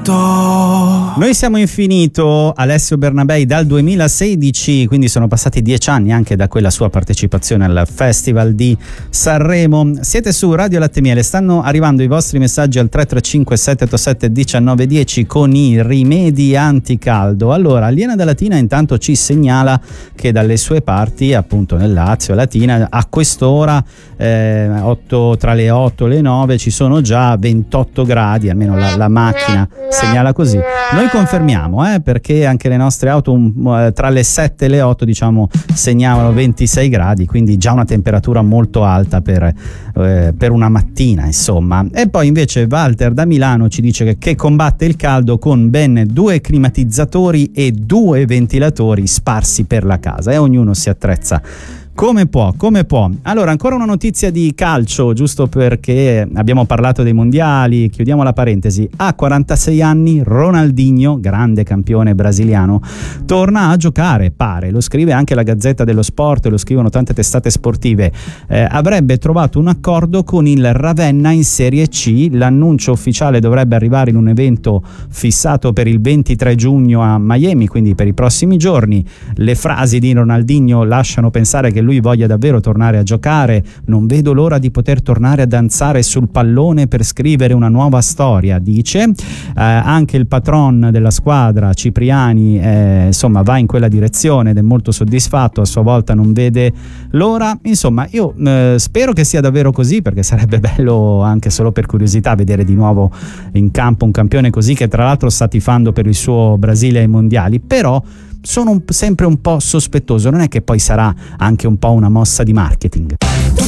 Noi siamo Infinito, Alessio Bernabei dal 2016, quindi sono passati 10 anni anche da quella sua partecipazione al Festival di Sanremo. Siete su Radio Latte Miele, stanno arrivando i vostri messaggi al 335 787 1910 con i rimedi anticaldo. Allora, Liena da Latina intanto ci segnala che dalle sue parti, appunto nel Lazio, Latina, a quest'ora tra le 8 e le 9 ci sono già 28 gradi, almeno la macchina segnala così. Noi confermiamo, perché anche le nostre auto tra le 7 e le 8 diciamo segnavano 26 gradi, quindi già una temperatura molto alta per una mattina, insomma. E poi invece Walter da Milano ci dice che combatte il caldo con ben 2 climatizzatori e 2 ventilatori sparsi per la casa, e ognuno si attrezza come può. Allora, ancora una notizia di calcio, giusto perché abbiamo parlato dei mondiali, chiudiamo la parentesi. A 46 anni Ronaldinho, grande campione brasiliano, torna a giocare, pare, lo scrive anche la Gazzetta dello Sport, lo scrivono tante testate sportive. Avrebbe trovato un accordo con il Ravenna in Serie C, l'annuncio ufficiale dovrebbe arrivare in un evento fissato per il 23 giugno a Miami, quindi per i prossimi giorni. Le frasi di Ronaldinho lasciano pensare che lui voglia davvero tornare a giocare. Non vedo l'ora di poter tornare a danzare sul pallone per scrivere una nuova storia, dice. Anche il patron della squadra, Cipriani, insomma va in quella direzione ed è molto soddisfatto, a sua volta non vede l'ora. Insomma, io spero che sia davvero così, perché sarebbe bello, anche solo per curiosità, vedere di nuovo in campo un campione così, che tra l'altro sta tifando per il suo Brasile ai mondiali. Però sono sempre un po' sospettoso, non è che poi sarà anche un po' una mossa di marketing?